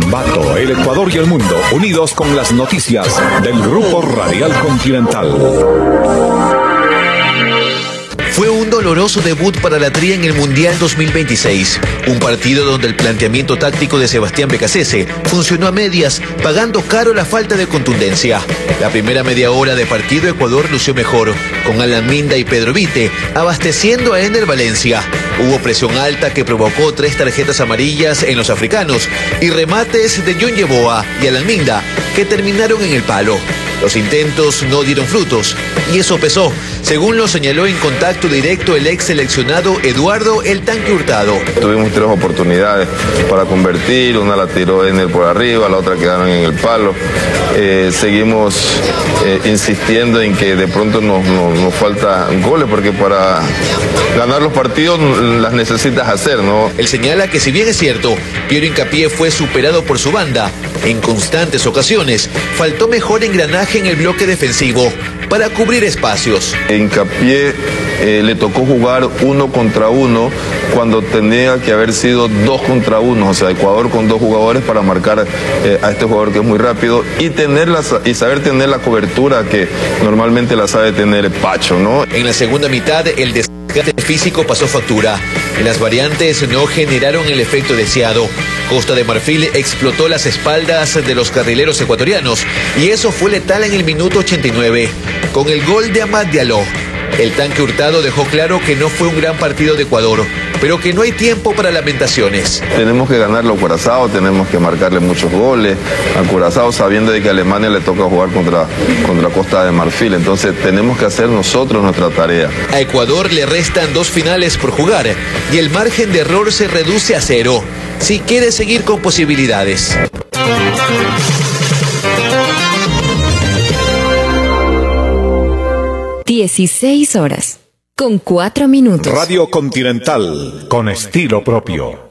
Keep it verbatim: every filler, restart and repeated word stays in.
Ambato, el Ecuador y el mundo, unidos con las noticias del Grupo Radial Continental. Fue un doloroso debut para la Tría en el Mundial dos mil veintiséis. Un partido donde el planteamiento táctico de Sebastián Becasese funcionó a medias, pagando caro la falta de contundencia. La primera media hora de partido Ecuador lució mejor, con Alan Minda y Pedro Vite, abasteciendo a Ender Valencia. Hubo presión alta que provocó tres tarjetas amarillas en los africanos y remates de John Yeboah y Alan Minda, que terminaron en el palo. Los intentos no dieron frutos, y eso pesó, según lo señaló en contacto directo el ex seleccionado Eduardo El Tanque Hurtado. Tuvimos tres oportunidades para convertir, una la tiró Ender por arriba, la otra quedaron en el palo. Eh, seguimos eh, insistiendo en que de pronto nos, nos, nos faltan goles, porque para ganar los partidos las necesitas hacer, ¿no? Él señala que si bien es cierto, Piero Hincapié fue superado por su banda, en constantes ocasiones faltó mejor engranaje en el bloque defensivo para cubrir espacios. Hincapié eh, le tocó jugar uno contra uno cuando tenía que haber sido dos contra uno, o sea, Ecuador con dos jugadores para marcar eh, a este jugador que es muy rápido y, tener la, y saber tener la cobertura que normalmente la sabe tener Pacho, ¿no? En la segunda mitad el desgaste físico pasó factura. Las variantes no generaron el efecto deseado. Costa de Marfil explotó las espaldas de los carrileros ecuatorianos y eso fue letal en el minuto ochenta y nueve, con el gol de Amad Diallo. El Tanque Hurtado dejó claro que no fue un gran partido de Ecuador, pero que no hay tiempo para lamentaciones. Tenemos que ganarlo a Curazao, tenemos que marcarle muchos goles a Curazao, sabiendo de que a Alemania le toca jugar contra, contra Costa de Marfil. Entonces tenemos que hacer nosotros nuestra tarea. A Ecuador le restan dos finales por jugar y el margen de error se reduce a cero, si quiere seguir con posibilidades. dieciséis horas, con cuatro minutos. Radio Continental, con estilo propio.